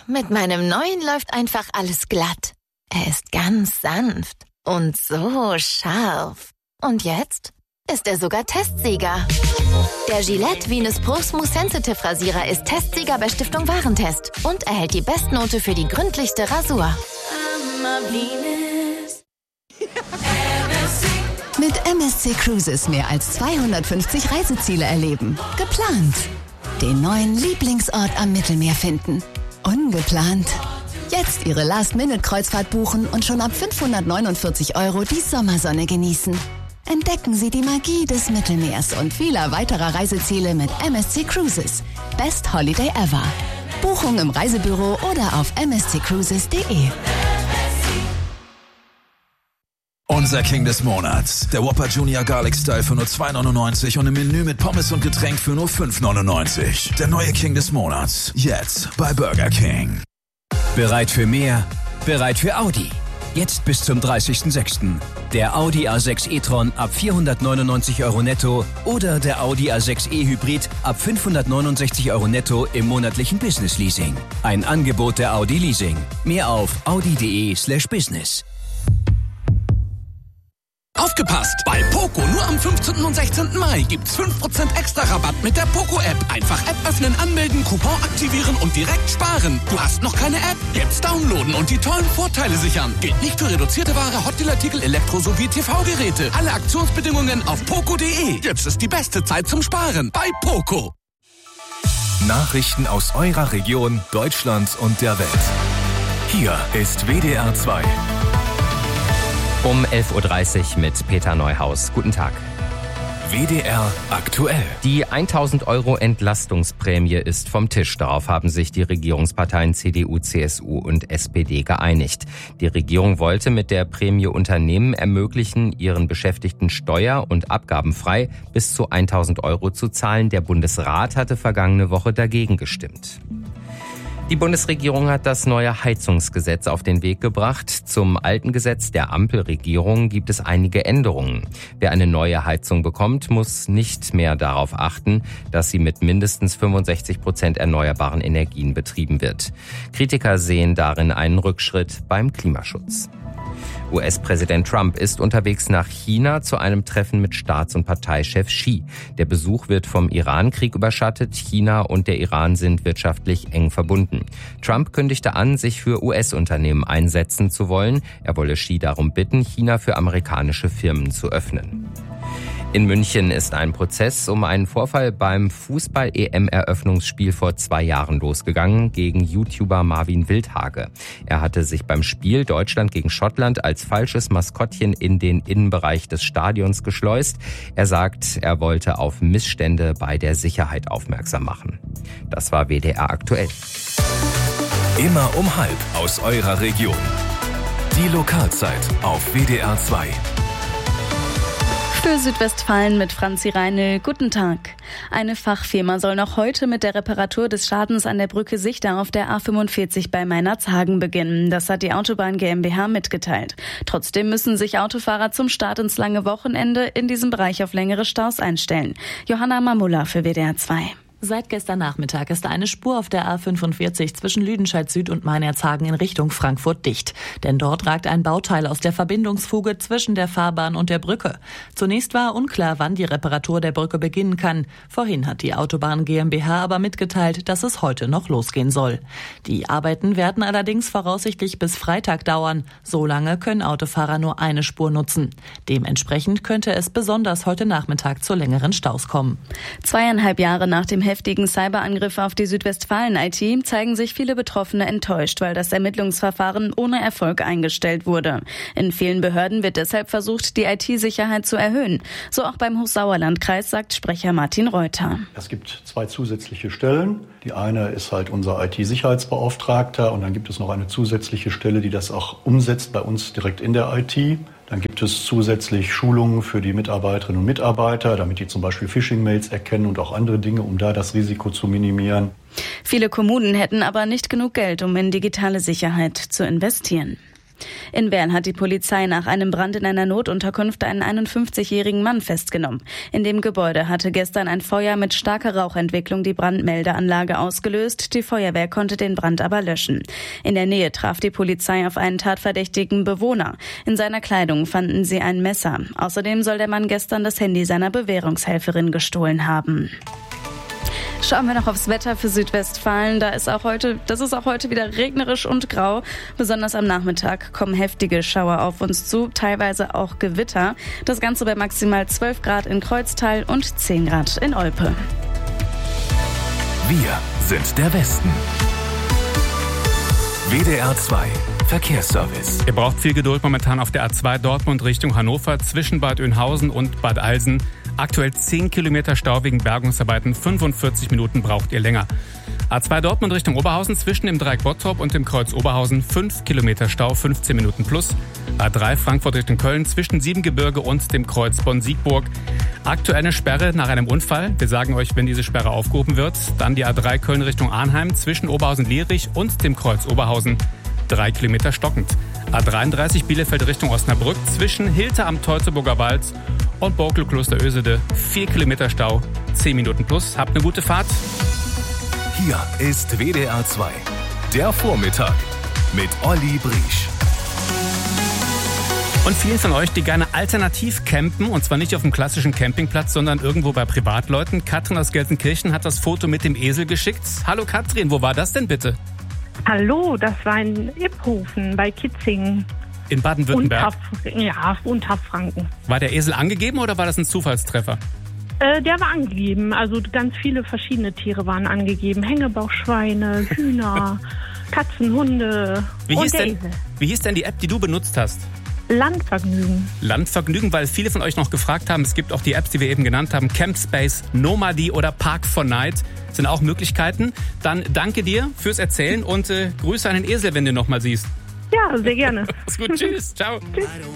mit meinem neuen läuft einfach alles glatt. Er ist ganz sanft und so scharf. Und jetzt ist er sogar Testsieger. Der Gillette Venus Pro Smooth Sensitive Rasierer ist Testsieger bei Stiftung Warentest und erhält die Bestnote für die gründlichste Rasur. Mit MSC Cruises mehr als 250 Reiseziele erleben. Geplant. Den neuen Lieblingsort am Mittelmeer finden. Ungeplant. Jetzt Ihre Last-Minute-Kreuzfahrt buchen und schon ab 549 € die Sommersonne genießen. Entdecken Sie die Magie des Mittelmeers und vieler weiterer Reiseziele mit MSC Cruises. Best Holiday ever. Buchung im Reisebüro oder auf msccruises.de. Unser King des Monats. Der Whopper Junior Garlic Style für nur 2,99 und im Menü mit Pommes und Getränk für nur 5,99. Der neue King des Monats. Jetzt bei Burger King. Bereit für mehr? Bereit für Audi. Jetzt bis zum 30.06. Der Audi A6 e-tron ab 499 € netto oder der Audi A6 e-Hybrid ab 569 € netto im monatlichen Business Leasing. Ein Angebot der Audi Leasing. Mehr auf audi.de/business. Aufgepasst! Bei Poco nur am 15. und 16. Mai gibt's 5% extra Rabatt mit der Poco-App. Einfach App öffnen, anmelden, Coupon aktivieren und direkt sparen. Du hast noch keine App? Jetzt downloaden und die tollen Vorteile sichern. Gilt nicht für reduzierte Ware, Hotdeal-Artikel, Elektro- sowie TV-Geräte. Alle Aktionsbedingungen auf poco.de. Jetzt ist die beste Zeit zum Sparen bei Poco. Nachrichten aus eurer Region, Deutschlands und der Welt. Hier ist WDR 2. Um 11.30 Uhr mit Peter Neuhaus. Guten Tag. WDR aktuell. Die 1.000 € Entlastungsprämie ist vom Tisch. Darauf haben sich die Regierungsparteien CDU, CSU und SPD geeinigt. Die Regierung wollte mit der Prämie Unternehmen ermöglichen, ihren Beschäftigten steuer- und abgabenfrei bis zu 1.000 € zu zahlen. Der Bundesrat hatte vergangene Woche dagegen gestimmt. Die Bundesregierung hat das neue Heizungsgesetz auf den Weg gebracht. Zum alten Gesetz der Ampelregierung gibt es einige Änderungen. Wer eine neue Heizung bekommt, muss nicht mehr darauf achten, dass sie mit mindestens 65% erneuerbaren Energien betrieben wird. Kritiker sehen darin einen Rückschritt beim Klimaschutz. US-Präsident Trump ist unterwegs nach China zu einem Treffen mit Staats- und Parteichef Xi. Der Besuch wird vom Iran-Krieg überschattet. China und der Iran sind wirtschaftlich eng verbunden. Trump kündigte an, sich für US-Unternehmen einsetzen zu wollen. Er wolle Xi darum bitten, China für amerikanische Firmen zu öffnen. In München ist ein Prozess um einen Vorfall beim Fußball-EM-Eröffnungsspiel vor 2 Jahren losgegangen gegen YouTuber Marvin Wildhage. Er hatte sich beim Spiel Deutschland gegen Schottland als falsches Maskottchen in den Innenbereich des Stadions geschleust. Er sagt, er wollte auf Missstände bei der Sicherheit aufmerksam machen. Das war WDR aktuell. Immer um 12:30 aus eurer Region. Die Lokalzeit auf WDR 2. Für Südwestfalen mit Franzi Reinl. Guten Tag. Eine Fachfirma soll noch heute mit der Reparatur des Schadens an der Brücke Sichter auf der A45 bei Meinerzhagen beginnen. Das hat die Autobahn GmbH mitgeteilt. Trotzdem müssen sich Autofahrer zum Start ins lange Wochenende in diesem Bereich auf längere Staus einstellen. Johanna Mamula für WDR 2. Seit gestern Nachmittag ist eine Spur auf der A45 zwischen Lüdenscheid Süd und Meinerzhagen in Richtung Frankfurt dicht. Denn dort ragt ein Bauteil aus der Verbindungsfuge zwischen der Fahrbahn und der Brücke. Zunächst war unklar, wann die Reparatur der Brücke beginnen kann. Vorhin hat die Autobahn GmbH aber mitgeteilt, dass es heute noch losgehen soll. Die Arbeiten werden allerdings voraussichtlich bis Freitag dauern. So lange können Autofahrer nur eine Spur nutzen. Dementsprechend könnte es besonders heute Nachmittag zu längeren Staus kommen. 2,5 Jahre nach dem heftigen Cyberangriff auf die Südwestfalen-IT zeigen sich viele Betroffene enttäuscht, weil das Ermittlungsverfahren ohne Erfolg eingestellt wurde. In vielen Behörden wird deshalb versucht, die IT-Sicherheit zu erhöhen. So auch beim Hochsauerlandkreis, sagt Sprecher Martin Reuter. Es gibt 2 zusätzliche Stellen. Die eine ist halt unser IT-Sicherheitsbeauftragter und dann gibt es noch eine zusätzliche Stelle, die das auch umsetzt bei uns direkt in der IT. Dann gibt es zusätzlich Schulungen für die Mitarbeiterinnen und Mitarbeiter, damit die zum Beispiel Phishing-Mails erkennen und auch andere Dinge, um da das Risiko zu minimieren. Viele Kommunen hätten aber nicht genug Geld, um in digitale Sicherheit zu investieren. In Werl hat die Polizei nach einem Brand in einer Notunterkunft einen 51-jährigen Mann festgenommen. In dem Gebäude hatte gestern ein Feuer mit starker Rauchentwicklung die Brandmeldeanlage ausgelöst. Die Feuerwehr konnte den Brand aber löschen. In der Nähe traf die Polizei auf einen tatverdächtigen Bewohner. In seiner Kleidung fanden sie ein Messer. Außerdem soll der Mann gestern das Handy seiner Bewährungshelferin gestohlen haben. Schauen wir noch aufs Wetter für Südwestfalen. Das ist auch heute wieder regnerisch und grau. Besonders am Nachmittag kommen heftige Schauer auf uns zu, teilweise auch Gewitter. Das Ganze bei maximal 12 Grad in Kreuztal und 10 Grad in Olpe. Wir sind der Westen. WDR 2 Verkehrsservice. Ihr braucht viel Geduld momentan auf der A2 Dortmund Richtung Hannover zwischen Bad Oeynhausen und Bad Alsen. Aktuell 10 Kilometer Stau wegen Bergungsarbeiten, 45 Minuten braucht ihr länger. A2 Dortmund Richtung Oberhausen zwischen dem Dreieck Bottrop und dem Kreuz Oberhausen 5 Kilometer Stau, 15 Minuten plus. A3 Frankfurt Richtung Köln zwischen Siebengebirge und dem Kreuz Bonn-Siegburg. Aktuelle Sperre nach einem Unfall. Wir sagen euch, wenn diese Sperre aufgehoben wird. Dann die A3 Köln Richtung Arnheim zwischen Oberhausen-Lierich und dem Kreuz Oberhausen. 3 Kilometer stockend. A33 Bielefeld Richtung Osnabrück zwischen Hilter am Teutoburger Wald und Borkel-Kloster Ösede 4 Kilometer Stau, 10 Minuten plus. Habt eine gute Fahrt. Hier ist WDR 2, der Vormittag mit Olli Briesch. Und vielen von euch, die gerne alternativ campen, und zwar nicht auf dem klassischen Campingplatz, sondern irgendwo bei Privatleuten. Katrin aus Gelsenkirchen hat das Foto mit dem Esel geschickt. Hallo Katrin, wo war das denn bitte? Hallo, das war in Iphofen bei Kitzingen. In Baden-Württemberg? Unterfranken. War der Esel angegeben oder war das ein Zufallstreffer? Der war angegeben. Also ganz viele verschiedene Tiere waren angegeben. Hängebauchschweine, Hühner, Katzen, Hunde und der Esel. Wie hieß denn die App, die du benutzt hast? Landvergnügen. Landvergnügen, weil viele von euch noch gefragt haben, es gibt auch die Apps, die wir eben genannt haben, Campspace, Nomadi oder Park4Night, sind auch Möglichkeiten. Dann danke dir fürs Erzählen und Grüße an den Esel, wenn du ihn noch mal siehst. Ja, sehr gerne. Ist gut, tschüss, ciao. Tschüss.